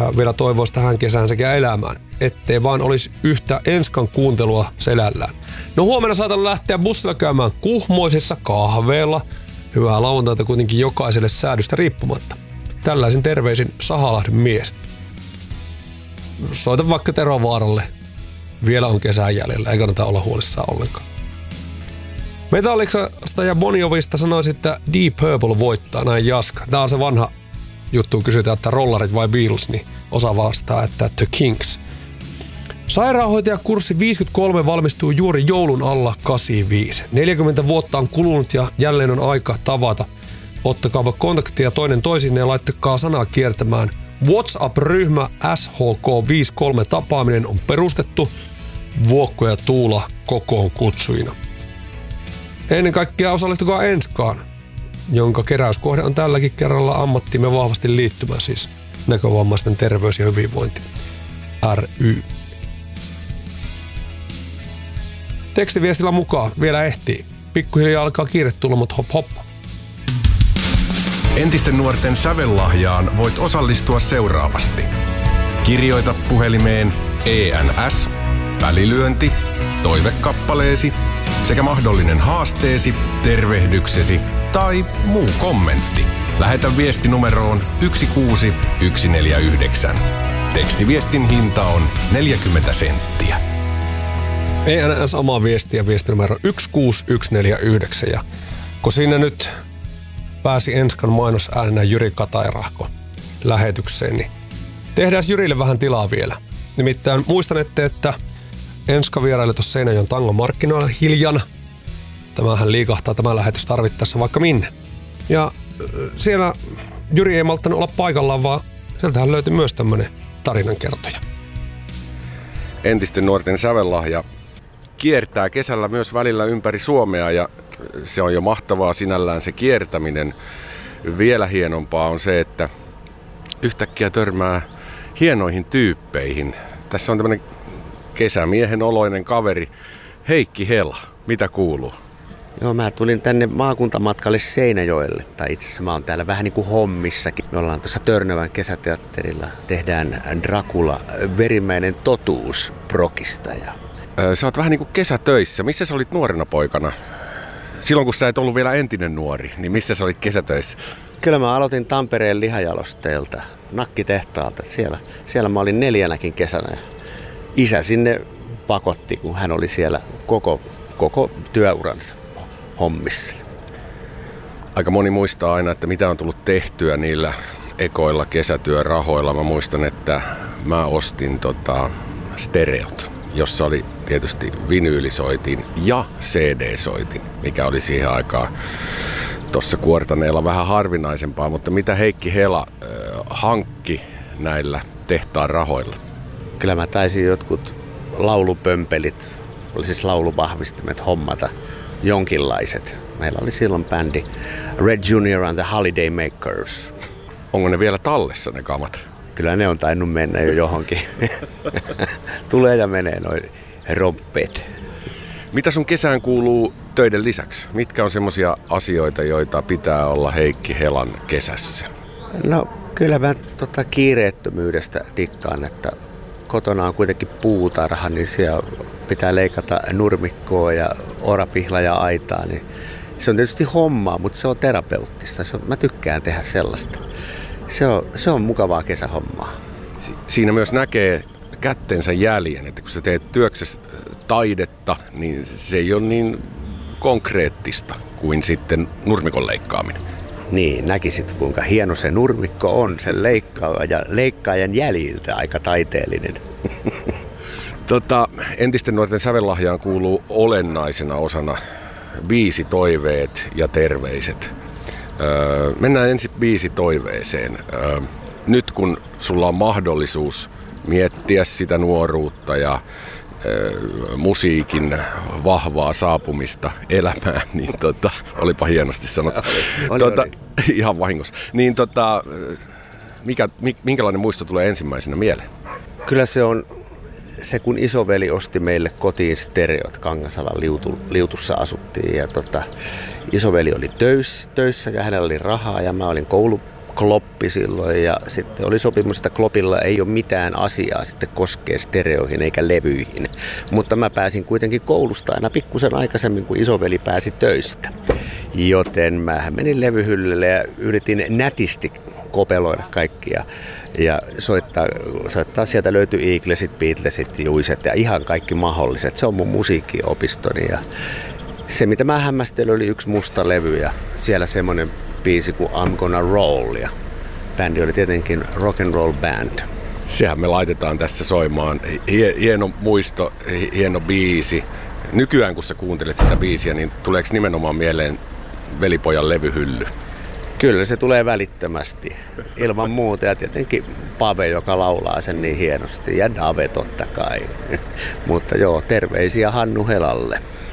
ja vielä toivoisi tähän kesään sekä elämään, ettei vaan olisi yhtä Enskan kuuntelua selällään. No huomenna saatan lähteä bussilla käymään Kuhmoisessa kahveella. Hyvää lauantaita kuitenkin jokaiselle säädystä riippumatta. Tällaisin terveisin Sahalahden mies. Soita vaikka Tero Vaaralle. Vielä on kesän jäljellä, ei kannata olla huolissaan ollenkaan. Metallicasta ja Bon Jovista sanoisin, että Deep Purple voittaa, näin Jaska. Tää on se vanha juttu, kysytään, että rollarit vai Beatles, niin osa vastaa, että The Kings. Sairaanhoitajakurssi 53 valmistuu juuri joulun alla 85. 40 vuotta on kulunut ja jälleen on aika tavata. Ottakaapa kontaktia toinen toisinne ja laittakaa sanaa kiertämään. WhatsApp-ryhmä SHK53 tapaaminen on perustettu. Vuokko ja Tuula kokoon kutsujina. Ennen kaikkea osallistukaa Enskaan, jonka keräyskohde on tälläkin kerralla ammattiimme vahvasti liittymä, siis näkövammaisten terveys ja hyvinvointi ry. Tekstiviestillä mukaan vielä ehtii. Pikkuhiljaa alkaa kiire tulla, mutta hop hop. Entisten nuorten sävellahjaan voit osallistua seuraavasti. Kirjoita puhelimeen ENS, välilyönti, toivekappaleesi sekä mahdollinen haasteesi, tervehdyksesi tai muu kommentti. Lähetä viesti numeroon 16149. Tekstiviestin hinta on 40 senttiä. ENS omaa viestiä, viestinumero 16149. Ja kun siinä nyt pääsi Enskan mainosäänenä Jyri Katairahko lähetykseen, niin tehdään Jyrille vähän tilaa vielä. Nimittäin muistanette, että Enska vieraili tuossa Seinäjoen tangon markkinoilla hiljan. Tämähän liikahtaa tämä lähetys tarvittaessa vaikka minne. Ja siellä Jyri ei malttanut olla paikallaan, vaan sieltähän löytyi myös tämmönen tarinankertoja. Entisten nuorten sävellahja kiertää kesällä myös välillä ympäri Suomea ja se on jo mahtavaa sinällään se kiertäminen. Vielä hienompaa on se, että yhtäkkiä törmää hienoihin tyyppeihin. Tässä on tämmöinen kesämiehen oloinen kaveri Heikki Hela. Mitä kuuluu? Joo, mä tulin tänne maakuntamatkalle Seinäjoelle, tai itse asiassa mä oon täällä vähän niin kuin hommissakin. Me ollaan tuossa Törnövän kesäteatterilla, tehdään Dracula, verimäinen totuus prokista. Sä oot vähän niin kuin kesätöissä. Missä sä olit nuorena poikana? Silloin kun sä et ollut vielä entinen nuori, niin missä sä olit kesätöissä? Kyllä mä aloitin Tampereen lihajalosteelta, nakkitehtaalta. Siellä mä olin 4 kesänä. Isä sinne pakotti, kun hän oli siellä koko työuransa hommissa. Aika moni muistaa aina, että mitä on tullut tehtyä niillä ekoilla kesätyörahoilla. Mä muistan, että mä ostin stereot, jossa oli tietysti vinyylisoitin ja CD-soitin, mikä oli siihen aikaan tuossa Kuortaneella vähän harvinaisempaa. Mutta mitä Heikki Hela hankki näillä tehtaan rahoilla? Kyllä mä taisin jotkut laulupömpelit, oli siis lauluvahvistimet hommata jonkinlaiset. Meillä oli silloin bändi Red Junior and the Holiday Makers. Onko ne vielä tallessa ne kamat? Kyllä ne on tainnut mennä jo johonkin. Tulee ja menee noi romppeet. Mitä sun kesään kuuluu töiden lisäksi? Mitkä on semmosia asioita, joita pitää olla Heikki Helan kesässä? No kyllä mä kiireettömyydestä dikkaan, että kotona on kuitenkin puutarha, niin siellä pitää leikata nurmikkoa ja orapihla ja aitaa. Niin se on tietysti hommaa, mutta se on terapeuttista. Mä tykkään tehdä sellaista. Se on mukavaa kesähommaa. Siinä myös näkee kättensä jäljen, että kun sä teet työksessä taidetta, niin se ei ole niin konkreettista kuin sitten nurmikon leikkaaminen. Niin, näkisit kuinka hieno se nurmikko on, sen leikkaajan jäljiltä aika taiteellinen. Entisten nuorten sävellahjaan kuuluu olennaisena osana biisitoiveet ja terveiset. Mennään ensin biisitoiveeseen. Nyt kun sulla on mahdollisuus miettiä sitä nuoruutta ja musiikin vahvaa saapumista elämään, niin olipa hienosti sanottu. Oli. Ihan vahingossa. Niin minkälainen muisto tulee ensimmäisenä mieleen? Kyllä se on se, kun isoveli osti meille kotiin stereot. Kangasalan liutussa asuttiin ja isoveli oli töissä ja hänellä oli rahaa ja mä olin Kloppi silloin ja sitten oli sopimus, että Kloppilla ei ole mitään asiaa sitten koskee stereoihin eikä levyihin. Mutta mä pääsin kuitenkin koulusta aina pikkusen aikaisemmin, kun isoveli pääsi töistä. Joten mä menin levyhyllylle ja yritin nätisti kopeloida kaikkia ja soittaa sieltä löytyi Eaglesit, Beatlesit, Juiset ja ihan kaikki mahdolliset. Se on mun musiikkiopistoni ja se mitä mä hämmästelin oli yksi musta levy ja siellä semmoinen biisi kuin I'm Gonna Roll ja bändi oli tietenkin Rock and Roll Band. Sehän me laitetaan tässä soimaan. Hieno muisto, hieno biisi. Nykyään kun sä kuuntelet sitä biisiä, niin tuleeko nimenomaan mieleen Velipojan levyhylly? Kyllä se tulee välittömästi, ilman muuta ja tietenkin Pave, joka laulaa sen niin hienosti ja Dave totta kai. Mutta joo, terveisiä Hannu Helalle.